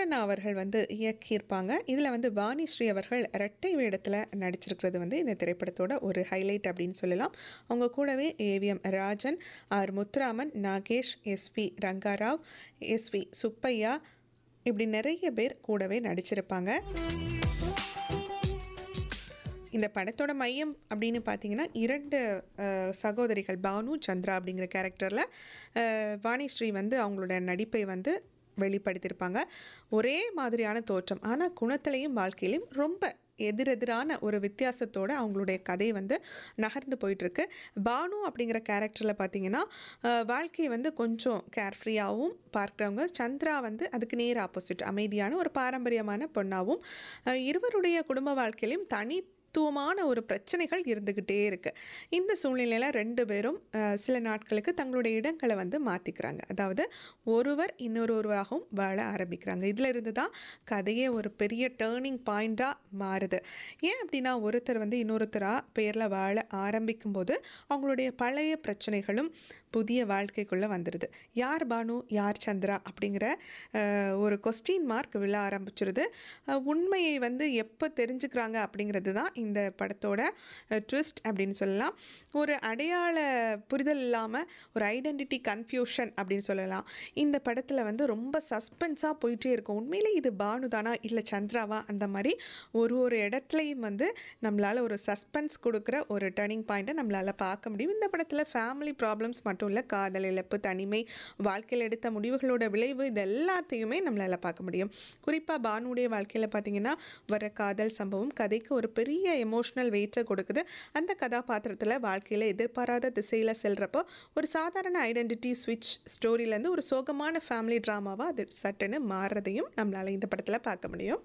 பிரசன்னா அவர்கள் வந்து இயக்கியிருப்பாங்க. இதில் வந்து வாணிஸ்ரீ அவர்கள் இரட்டை வேடத்தில் நடிச்சிருக்கிறது வந்து இந்த திரைப்படத்தோட ஒரு ஹைலைட் அப்படின்னு சொல்லலாம். அவங்க கூடவே AVM Rajan, R Muthuraman, Nagesh, SV Ranga Rao, SV Subbaiah, இப்படி நிறைய பேர் கூடவே நடிச்சிருப்பாங்க. இந்த படத்தோட மையம் அப்படின்னு பார்த்தீங்கன்னா, 2 சகோதரிகள் பானு, சந்திரா அப்படிங்கிற கேரக்டரில் வாணிஸ்ரீ வந்து அவங்களோட நடிப்பை வந்து வெளிப்படுத்தியிருப்பாங்க. ஒரே மாதிரியான தோற்றம். ஆனால் குணத்திலையும் வாழ்க்கையிலையும் ரொம்ப எதிரெதிரான ஒரு வித்தியாசத்தோட அவங்களுடைய கதை வந்து நகர்ந்து போயிட்டுருக்கு. பானு அப்படிங்கிற கேரக்டரில் பார்த்தீங்கன்னா, வாழ்க்கையை வந்து கொஞ்சம் கேர்ஃப்ரீயாகவும் பார்க்குறவங்க, சந்திரா வந்து அதுக்கு நேர் ஆப்போசிட் அமைதியான ஒரு பாரம்பரியமான பொண்ணாகவும், இருவருடைய குடும்ப வாழ்க்கையிலையும் தனித்துவமான ஒரு பிரச்சனைகள் இருந்துக்கிட்டே இருக்கு. இந்த சூழ்நிலையில் 2 பேரும் சில நாட்களுக்கு தங்களுடைய இடங்களை வந்து மாற்றிக்கிறாங்க. அதாவது ஒருவர் இன்னொருவராகவும் வாழ ஆரம்பிக்கிறாங்க. இதில் இருந்து தான் கதையே ஒரு பெரிய டேர்னிங் பாயிண்டாக மாறுது. ஏன் அப்படின்னா, ஒருத்தர் வந்து இன்னொருத்தராக பேரில் வாழ ஆரம்பிக்கும்போது அவங்களுடைய பழைய பிரச்சனைகளும் புதிய வாழ்க்கைக்குள்ளே வந்துடுது. யார் பானு, யார் சந்திரா அப்படிங்கிற ஒரு கொஸ்டின் மார்க் விழ ஆரம்பிச்சிருது. உண்மையை வந்து எப்போ தெரிஞ்சுக்கிறாங்க அப்படிங்கிறது தான் இந்த படத்தோட ட்விஸ்ட் அப்படின்னு சொல்லலாம். ஒரு அடையாள புரிதல் இல்லாமல் ஒரு ஐடென்டிட்டி கன்ஃபியூஷன் அப்படின்னு சொல்லலாம். இந்த படத்தில் வந்து ரொம்ப சஸ்பென்ஸாக போயிட்டே இருக்கும். உண்மையிலே இது பானு தானா இல்லை சந்திராவா, அந்த மாதிரி ஒரு இடத்துலையும் வந்து நம்மளால் ஒரு சஸ்பென்ஸ் கொடுக்குற ஒரு டர்னிங் பாயிண்ட்டை நம்மளால் பார்க்க முடியும். இந்த படத்தில் ஃபேமிலி ப்ராப்ளம்ஸ் மட்டும் இல்லை, காதல் இழப்பு, தனிமை, வாழ்க்கையில் எடுத்த முடிவுகளோட விளைவு, இது எல்லாத்தையுமே நம்மளால் பார்க்க முடியும். குறிப்பாக பானுடைய வாழ்க்கையில் பார்த்திங்கன்னா, வர காதல் சம்பவம் கதைக்கு ஒரு பெரிய எமோஷ்னல் வெயிட்டை கொடுக்குது. அந்த கதாபாத்திரத்தில் வாழ்க்கையில் எதிர்பாராத திசையில் செல்கிறப்போ ஒரு சாதாரண ஐடென்டிட்டி ஸ்விட்ச் ஸ்டோரியிலேருந்து ஒரு சோகமான ஃபேமிலி ட்ராமாவாக அது சட்டுன்னு மாறுறதையும் நம்மளால் இந்த படத்தில் பார்க்க முடியும்.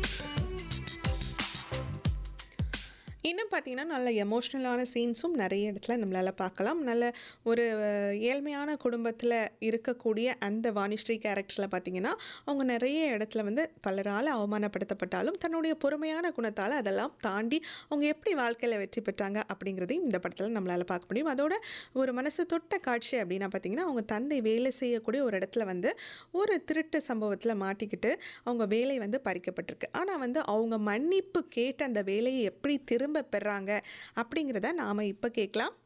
இன்னும் பார்த்திங்கன்னா, நல்ல எமோஷ்னலான சீன்ஸும் நிறைய இடத்துல நம்மளால் பார்க்கலாம். நல்ல ஒரு ஏழ்மையான குடும்பத்தில் இருக்கக்கூடிய அந்த வாணிஸ்ரீ கேரக்டரில் பார்த்திங்கன்னா, அவங்க நிறைய இடத்துல வந்து பலரால் அவமானப்படுத்தப்பட்டாலும் தன்னுடைய பொறுமையான குணத்தால் அதெல்லாம் தாண்டி அவங்க எப்படி வாழ்க்கையில் வெற்றி பெற்றாங்க அப்படிங்கிறதையும் இந்த படத்தில் நம்மளால் பார்க்க முடியும். அதோட ஒரு மனசு தொட்ட காட்சி அப்படின்னா பார்த்திங்கன்னா, அவங்க தந்தை வேலை செய்யக்கூடிய ஒரு இடத்துல வந்து ஒரு திருட்டு சம்பவத்தில் மாட்டிக்கிட்டு அவங்க வேலை வந்து பறிக்கப்பட்டிருக்கு. ஆனால் வந்து அவங்க மன்னிப்பு கேட்ட அந்த வேலையை எப்படி திரும்ப பெறாங்க அப்படிங்கிறத நாம் இப்போ கேட்கலாம்.